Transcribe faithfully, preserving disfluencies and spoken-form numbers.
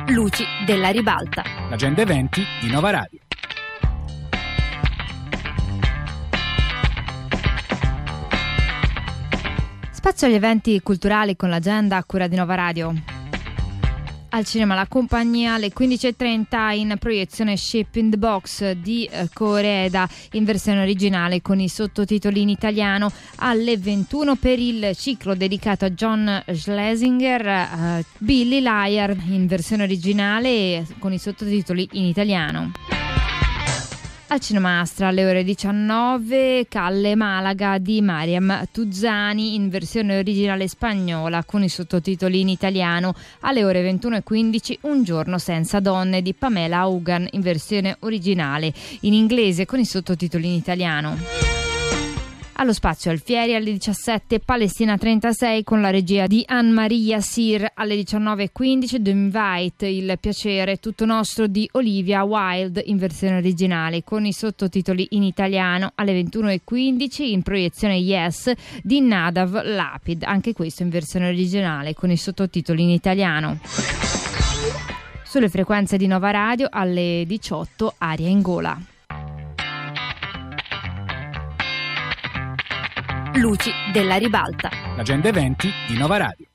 Luci della ribalta. L'agenda eventi di Nova Radio. Spazio agli eventi culturali con l'agenda a cura di Nova Radio. Al cinema La Compagnia alle quindici e trenta in proiezione Ship in the Box di eh, Koreeda in versione originale con i sottotitoli in italiano. Alle ventuno per il ciclo dedicato a John Schlesinger, eh, Billy Liar in versione originale con i sottotitoli in italiano. Al Cinema Astra alle ore diciannove Calle Malaga di Mariam Tuzzani in versione originale spagnola con i sottotitoli in italiano. Alle ore ventuno e quindici Un giorno senza donne di Pamela Haugan in versione originale in inglese con i sottotitoli in italiano. Allo Spazio Alfieri alle diciassette Palestina trentasei con la regia di Anne-Marie Yassir. Alle diciannove e quindici The Invite, il piacere tutto nostro di Olivia Wilde in versione originale con i sottotitoli in italiano. Alle ventuno e quindici in proiezione Yes di Nadav Lapid, anche questo in versione originale con i sottotitoli in italiano. Sulle frequenze di Nova Radio alle diciotto Aria in gola. Luci della ribalta. L'agenda eventi di Nova Radio.